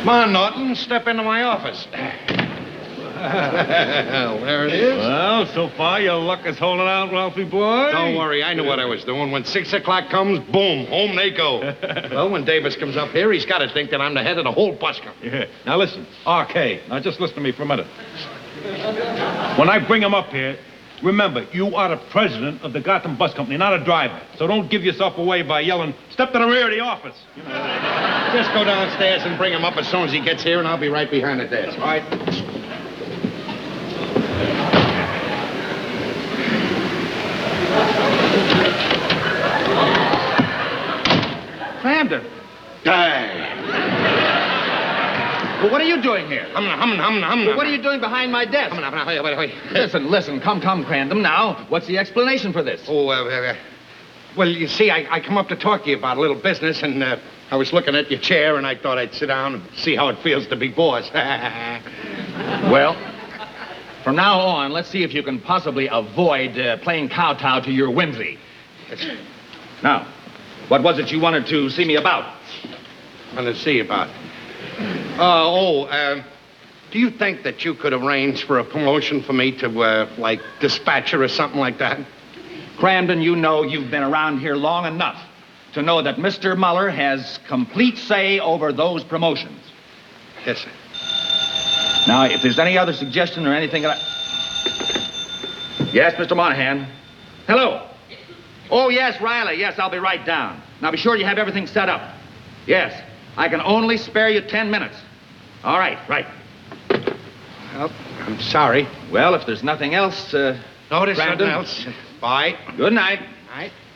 Come on, Norton, step into my office. Well, there it is. Well, so far your luck is holding out, Ralphie boy. Don't worry, I knew what I was doing. When 6 o'clock comes, boom, home they go. Well, when Davis comes up here, he's got to think that I'm the head of the whole bus company. Yeah. Now listen, RK, now just listen to me for a minute. When I bring him up here, remember, you are the president of the Gotham Bus Company, not a driver. So don't give yourself away by yelling, step to the rear of the office. You know. Just go downstairs and bring him up as soon as he gets here, and I'll be right behind the desk. All right. Cramden. Well, what are you doing here? Well, what are you doing behind my desk? Wait. Listen, come, Cramden, now. What's the explanation for this? Oh, well, you see, I come up to talk to you about a little business, and I was looking at your chair, and I thought I'd sit down and see how it feels to be boss. Well, from now on, let's see if you can possibly avoid playing kowtow to your whimsy. Now, what was it you wanted to see me about? Want to see about? Do you think that you could arrange for a promotion for me to, like, dispatcher or something like that? Cramden, you know you've been around here long enough to know that Mr. Muller has complete say over those promotions. Yes, sir. Now, if there's any other suggestion or anything that Yes, Mr. Monahan. Hello. Oh, yes, Riley. Yes, I'll be right down. Now, be sure you have everything set up. Yes, I can only spare you 10 minutes. All right, right. Well, I'm sorry. Well, if there's nothing else, No, there's Cramden. nothing else. Bye. Good night. All right.